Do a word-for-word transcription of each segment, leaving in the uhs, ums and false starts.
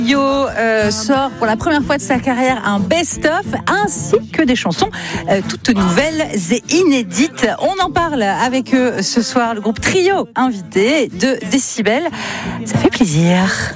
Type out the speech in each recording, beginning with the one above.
Yo euh, sort pour la première fois de sa carrière un best-of ainsi que des chansons euh, toutes nouvelles et inédites. On en parle avec eux ce soir, le groupe Trio invité de Décibel. Ça fait plaisir.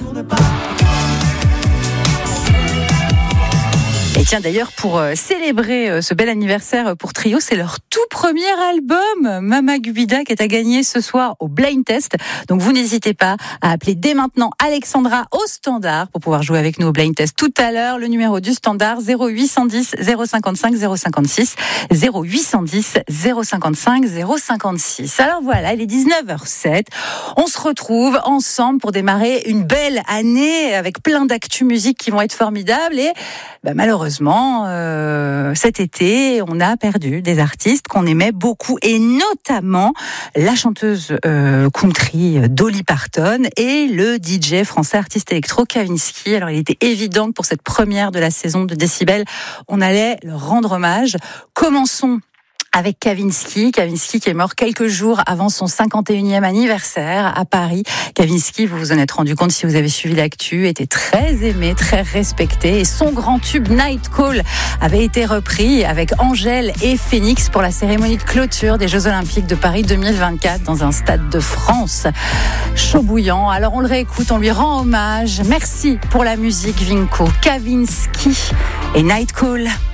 Et tiens, d'ailleurs, pour célébrer ce bel anniversaire pour Trio, c'est leur tout premier album, Mama Gubida, qui est à gagner ce soir au Blind Test. Donc, vous n'hésitez pas à appeler dès maintenant Alexandra au standard pour pouvoir jouer avec nous au Blind Test tout à l'heure. Le numéro du standard, zéro huit cent dix zéro cinquante-cinq zéro cinquante-six, zéro huit cent dix zéro cinquante-cinq zéro cinquante-six. Alors voilà, il est dix-neuf heures sept. On se retrouve ensemble pour démarrer une belle année avec plein d'actu musique qui vont être formidables. Et bah, malheureusement, Heureusement, euh, cet été, on a perdu des artistes qu'on aimait beaucoup, et notamment la chanteuse euh, country Dolly Parton et le D J français artiste électro Kavinsky. Alors, il était évident que pour cette première de la saison de Décibel, on allait leur rendre hommage. Commençons avec Kavinsky, Kavinsky qui est mort quelques jours avant son cinquante et unième anniversaire à Paris. Kavinsky, vous vous en êtes rendu compte si vous avez suivi l'actu, était très aimé, très respecté, et son grand tube Night Call avait été repris avec Angèle et Phoenix pour la cérémonie de clôture des Jeux Olympiques de Paris deux mille vingt-quatre dans un stade de France chaud bouillant. Alors on le réécoute, on lui rend hommage. Merci pour la musique, Vinco. Kavinsky et Night Call.